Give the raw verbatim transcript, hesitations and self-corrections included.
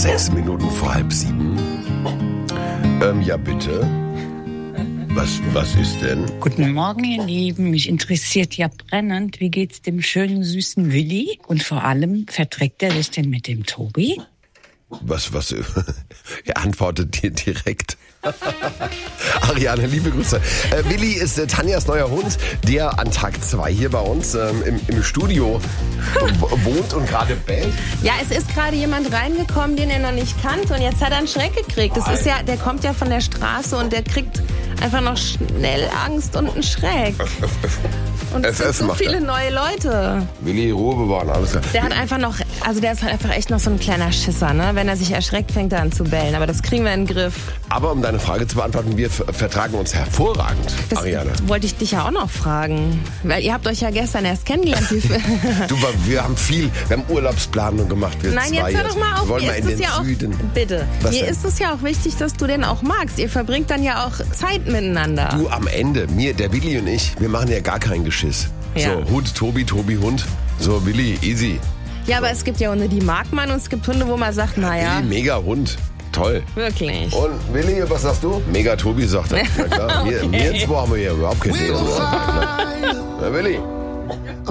Sechs Minuten vor halb sieben. Ähm, ja, bitte. Was, was ist denn? Guten Morgen, ihr Lieben. Mich interessiert ja brennend, wie geht's dem schönen, süßen Willi? Und vor allem, verträgt er sich denn mit dem Tobi? Was, was? Er antwortet dir direkt. Ariane, liebe Grüße. Äh, Willi ist äh, Tanjas neuer Hund, der an Tag zwei hier bei uns ähm, im, im Studio wohnt und gerade bellt. Ja, es ist gerade jemand reingekommen, den er noch nicht kannte, und jetzt hat er einen Schreck gekriegt. Das ist ja, der kommt ja von der Straße und der kriegt einfach noch schnell Angst und einen Schreck. Und es sind so viele neue Leute. Willi, Ruhe bewahren, alles klar. Der hat einfach noch, also der ist halt einfach echt noch so ein kleiner Schisser, ne? Wenn er sich erschreckt, fängt er an zu bellen. Aber das kriegen wir in den Griff. Aber um deine Frage zu beantworten, wir f- vertragen uns hervorragend, Das Ariane. wollte ich dich ja auch noch fragen. Weil ihr habt euch ja gestern erst kennengelernt. Du, wir haben viel, wir haben Urlaubsplanung gemacht. Wir Nein, jetzt zwei hör doch mal auf. Wollen Mir wir in ist es den ja auch, Süden. bitte. Was Mir denn? ist es ja auch wichtig, dass du den auch magst. Ihr verbringt dann ja auch Zeit miteinander. Du, am Ende, mir, der Willi und ich, wir machen ja gar keinen Geschiss. Ja. So, Hund, Tobi, Tobi, Hund. So, Willi, easy. Ja, aber es gibt ja Hunde, die mag man, und es gibt Hunde, wo man sagt, naja, Willi, mega Hund. Toll. wirklich. Und Willi, was sagst du? Mega Tobi, sagt er. Na klar, wir, Okay. wir zwei haben wir hier überhaupt keine Ahnung. Na, Willi.